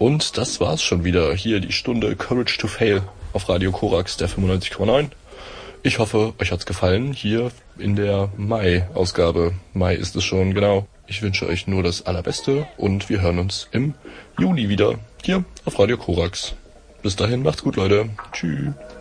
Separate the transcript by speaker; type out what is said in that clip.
Speaker 1: Und das war's schon wieder. Hier die Stunde Courage to Fail auf Radio Korax, der 95,9. Ich hoffe, euch hat's gefallen, hier in der Mai-Ausgabe. Mai ist es schon, genau. Ich wünsche euch nur das Allerbeste und wir hören uns im Juni wieder, hier auf Radio Korax. Bis dahin, macht's gut, Leute. Tschüss.